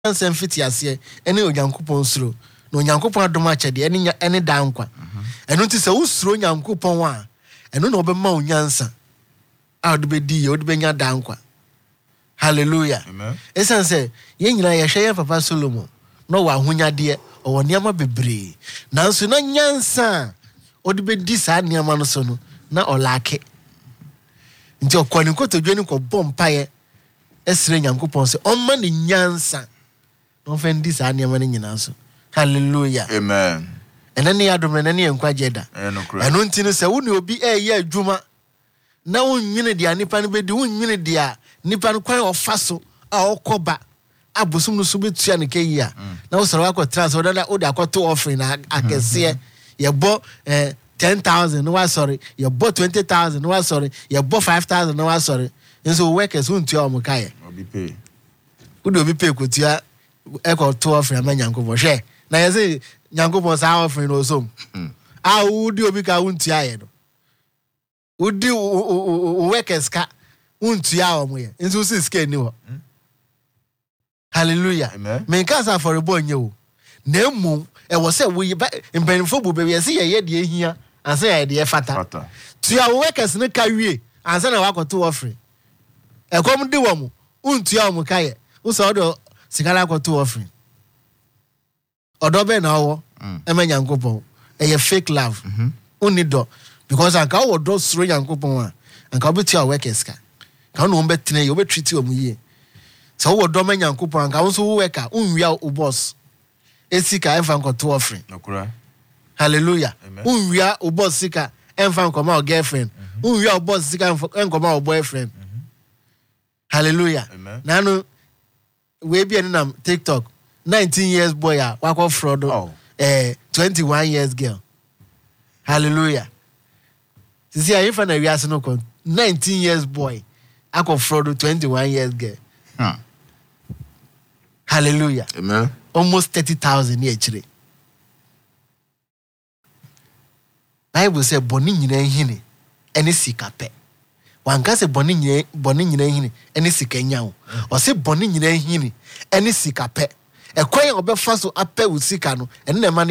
nyansa mfiti ase ene onyankopɔn suro na onyankopɔn adom akyɛde ene dankwa eno nti sɛ usuro onyankopɔn a eno na obɛma onyansa a ɔde bɛdi ɔde bɛnya dankwa. Hallelujah. Amen. Esan sɛ yɛn nyina yɛhwɛ yɛn papa Solomon no wa ahonyade ɔwɔ nneɛma bebree nanso na nyansa ɔde bɛdi saa nneɛma no so no na ɔlaake nti ɔkɔ ne nkotodwe ne kɔbɔ mpaeɛ ɛsrɛ nyankopɔn sɛ ɔmma ne nyansa na ɔmfa ndi saa nneɛma no nyinaa so. Hallelujah. Amen. ɛna ne yɛadom na ne yɛ nkwagye da ɛno nti no sɛ wo ne obi ɛyɛ adwuma na wonwene dia nipa no bɛdi wonwene dia nipa no kwan ɔfa so a ɔkɔba abosom no so betua ne kayi a na wo sɔrɔ akɔ transfer da wo de akɔto offering na akɛseɛ yɛbɔ 10,000 no wa sorry yɛbɔ 20,000 no wa sorry yɛbɔ 5,000 no wa sorry nso workers wontua ɔmo kae Obi pay. wo de obi pay kotua ɛkɔto offering ma nyankopɔn hwɛ na yɛsɛ nyankopɔn saa offering no osom a wo de obi ka wontua yɛ no wo de workers ka wontua ɔmo yɛ nso si scale ni hɔ. Hallelujah. Amen. Men kasa for a boy you. Nemu e was say we mpanimfo bu be say ye de ehia ansa ye de fata. To your workers no kawie ansa na wakoto offering. E kom de wo mu untua mu kaye. Wo so do sikala akoto offering. Odo be na wo e ma nyankopon e ye fake love. Uni do because anka wo do suro nyankopon a anka obetu your workers ka. Ka no mbetene ye obetreat wo mu yie. So wo do manya nkopon anka wo so wo worker unwia o boss esika enfa nkoto offering. Nokura. Hallelujah. Unwia o boss sika enfa nkoma o girlfriend. Unwia o boss sika enkoma o boyfriend. Hallelujah. Nanu we be na TikTok 19 years boy a wako fraud 21 years girl. Hallelujah. Sisi a enfa na wiase no 19 years boy akọ fraud 21 years girl. Hallelujah. Amen. Almost 30,000 year chire. Bible say boni nyina hine ene sika pe. Wanka se boni nyina hine ene sika nya wo. O se boni nyina hine ene sika pe. Ekwan obefa so apɛ wo sika no ene na ma